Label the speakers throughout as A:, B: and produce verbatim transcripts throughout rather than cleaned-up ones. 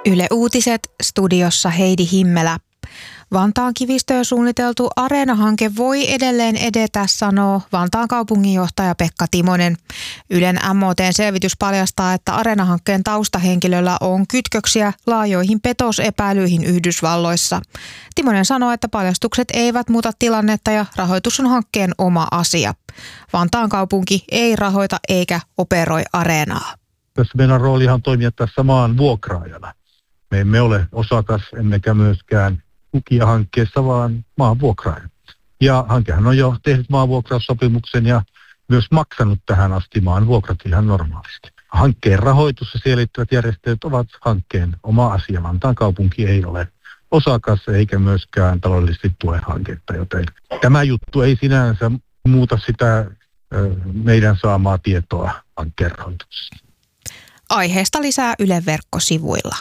A: Yle Uutiset, studiossa Heidi Himmelä. Vantaan kivistöön suunniteltu Areena-hanke voi edelleen edetä, sanoo Vantaan kaupunginjohtaja Pekka Timonen. Ylen M O T:n selvitys paljastaa, että Areena-hankkeen taustahenkilöllä on kytköksiä laajoihin petosepäilyihin Yhdysvalloissa. Timonen sanoo, että paljastukset eivät muuta tilannetta ja rahoitus on hankkeen oma asia. Vantaan kaupunki ei rahoita eikä operoi Areenaa.
B: Tässä meidän roolihan on toimia tässä maan vuokraajana. Me emme ole osakas, emmekä myöskään tukija hankkeessa, vaan maan vuokraaja. Ja hankehan on jo tehnyt maanvuokraussopimuksen ja myös maksanut tähän asti maan vuokrat ihan normaalisti. Hankkeen rahoitus ja siihen liittyvät järjestelyt ovat hankkeen oma asia. Vantaan kaupunki ei ole osakas eikä myöskään taloudellisesti tue hanketta, joten tämä juttu ei sinänsä muuta sitä meidän saamaa tietoa hankkeen rahoituksesta.
A: Aiheesta lisää Ylen verkkosivuilla.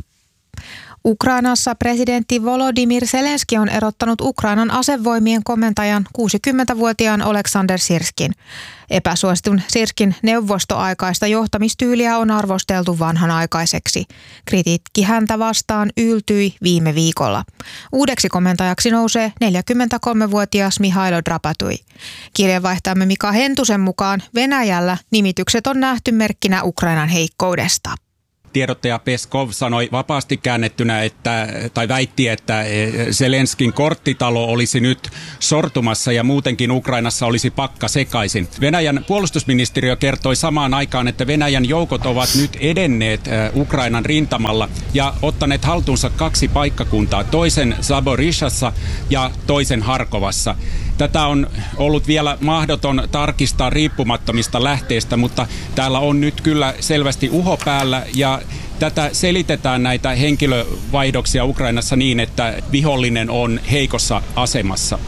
A: Ukrainassa presidentti Volodymyr Zelenski on erottanut Ukrainan asevoimien komentajan kuusikymmentävuotiaan Oleksandr Sirskin. Epäsuositun Sirskin neuvostoaikaista johtamistyyliä on arvosteltu vanhanaikaiseksi. Kritiikki häntä vastaan yltyi viime viikolla. Uudeksi komentajaksi nousee neljäkymmentäkolmevuotias Mihailo Drapatui. Kirjeenvaihtajamme Mika Hentusen mukaan Venäjällä nimitykset on nähty merkkinä Ukrainan heikkoudesta.
C: Tiedottaja Peskov sanoi vapaasti käännettynä, että, tai väitti, että Zelenskin korttitalo olisi nyt sortumassa ja muutenkin Ukrainassa olisi pakka sekaisin. Venäjän puolustusministeriö kertoi samaan aikaan, että Venäjän joukot ovat nyt edenneet Ukrainan rintamalla ja ottaneet haltuunsa kaksi paikkakuntaa, toisen Zaporizhzhassa ja toisen Harkovassa. Tätä on ollut vielä mahdoton tarkistaa riippumattomista lähteistä, mutta täällä on nyt kyllä selvästi uho päällä ja tätä selitetään näitä henkilövaihdoksia Ukrainassa niin, että vihollinen on heikossa asemassa.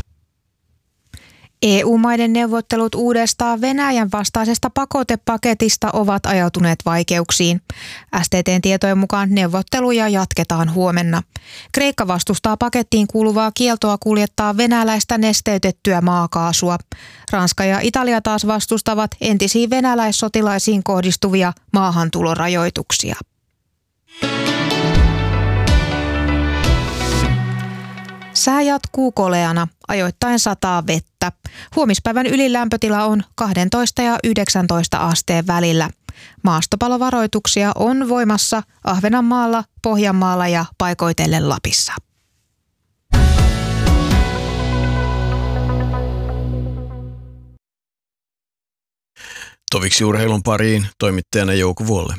A: E U-maiden neuvottelut uudestaan Venäjän vastaisesta pakotepaketista ovat ajautuneet vaikeuksiin. S T T:n tietojen mukaan neuvotteluja jatketaan huomenna. Kreikka vastustaa pakettiin kuuluvaa kieltoa kuljettaa venäläistä nesteytettyä maakaasua. Ranska ja Italia taas vastustavat entisiin venäläissotilaisiin kohdistuvia maahantulorajoituksia. Sää jatkuu koleana, ajoittain sataa vettä. Huomispäivän ylilämpötila on kaksitoista ja yhdeksäntoista asteen välillä. Maastopalovaroituksia on voimassa Ahvenanmaalla, Pohjanmaalla ja paikoitellen Lapissa.
D: Toviksi urheilun pariin toimittajana Jouko Vuolle.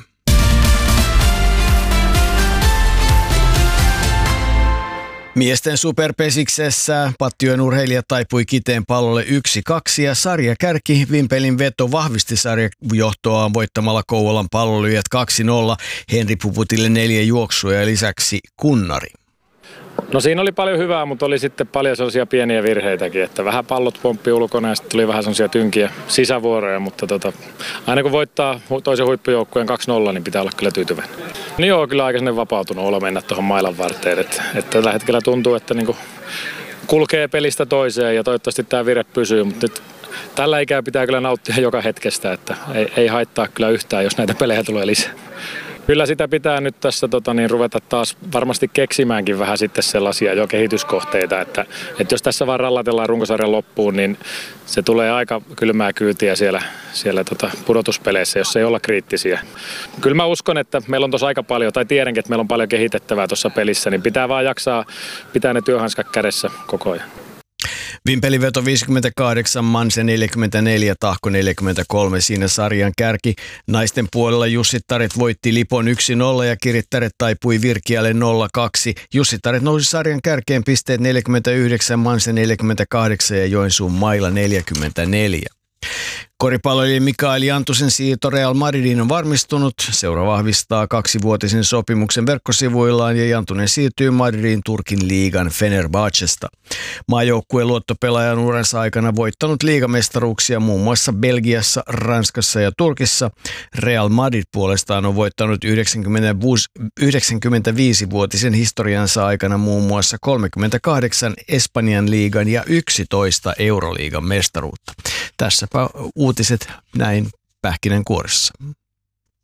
D: Miesten superpesiksessä Pattijoen urheilija taipui kiteen pallolle yksi kaksi ja sarjakärki Vimpelin veto vahvisti sarjajohtoaan voittamalla Kouvolan pallolyöjät kaksi nolla. Henri Puputille neljä juoksua ja lisäksi kunnari.
E: No siinä oli paljon hyvää, mutta oli sitten paljon sellaisia pieniä virheitäkin, että vähän pallot pomppi ulkona ja sitten tuli vähän sellaisia tynkiä sisävuoroja, mutta tota, aina kun voittaa toisen huippujoukkueen kaksi nolla, niin pitää olla kyllä tyytyväinen. Niin joo, kyllä aika sinne vapautunut olo mennä tuohon mailan varteen, että, että tällä hetkellä tuntuu, että niinku kulkee pelistä toiseen ja toivottavasti tämä vire pysyy, mutta nyt tällä ikää pitää kyllä nauttia joka hetkestä, että ei, ei haittaa kyllä yhtään, jos näitä pelejä tulee lisää. Kyllä sitä pitää nyt tässä tota, niin, ruveta taas varmasti keksimäänkin vähän sitten sellaisia jo kehityskohteita, että, että jos tässä vaan rallatellaan runkosarjan loppuun, niin se tulee aika kylmää kyytiä siellä, siellä tota, pudotuspeleissä, jos ei olla kriittisiä. Kyllä mä uskon, että meillä on tuossa aika paljon, tai tiedänkin, että meillä on paljon kehitettävää tuossa pelissä, niin pitää vaan jaksaa pitää ne työhanskat kädessä koko ajan.
D: Vimpelin veto viisikymmentäkahdeksan, Manse neljäkymmentäneljä, Tahko neljäkymmentäkolme, siinä sarjan kärki. Naisten puolella Jussittaret voitti Lipon yksi nolla ja Kirittäret taipui Virkialle nolla kaksi. Jussittaret nousi sarjan kärkeen pisteet neljäkymmentäyhdeksän, Manse neljäkymmentäkahdeksan ja Joensuun Maila neljäkymmentäneljä. Koripalloilija Mikael Jantusen siirto Real Madridiin on varmistunut. Seura vahvistaa kaksivuotisen sopimuksen verkkosivuillaan ja Jantunen siirtyy Madridiin Turkin liigan Fenerbahcesta. Maajoukkueen luottopelaajan uransa aikana voittanut liigamestaruuksia muun muassa Belgiassa, Ranskassa ja Turkissa. Real Madrid puolestaan on voittanut yhdeksänkymmentäviisivuotisen historiansa aikana muun muassa kolmekymmentäkahdeksan Espanjan liigan ja yksitoista Euroliigan mestaruutta. Tässäpä uutiset näin pähkinänkuoressa.